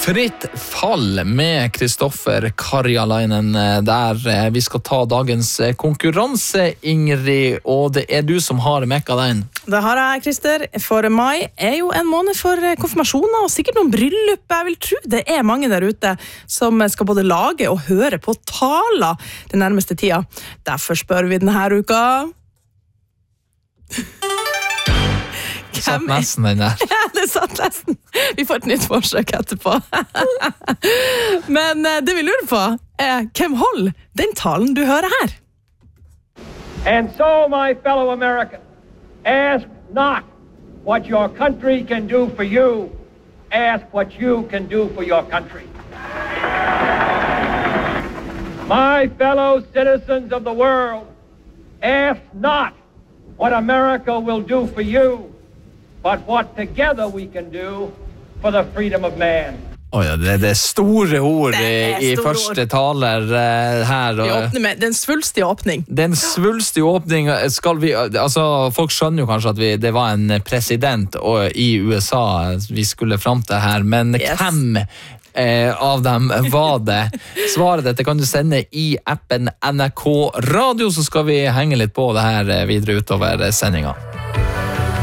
Fritt fall med Kristoffer Karjalainen der vi skal ta dagens konkurranse, Ingrid, og det du som har mekka den. Det har jeg, Krister. For mai jo en måned for konfirmasjoner og sikkert noen bryllup. Jeg vil tro det mange der ute som skal både lage og høre på taler den nærmeste tida. Derfor spør vi denne uka. Satt nesten den der. Ja, det satt nesten. Vi får et nytt forsøk etterpå. Men det vi lurer på hvem holder den talen du hører her? And so, my fellow Americans, ask not what your country can do for you. Ask what you can do for your country. My fellow citizens of the world, ask not what America will do for you, but what together we can do for the freedom of man. Ja, det store ord i første taler her. Vi åpner med den svulstige åpning. Den svulstige åpning skal vi, altså folk skjønner jo kanskje at det var en president i USA vi skulle fram til her, men hvem av dem var det? Svaret dette kan du sende i appen NRK Radio, så skal vi henge litt på det her videre utover sendingen.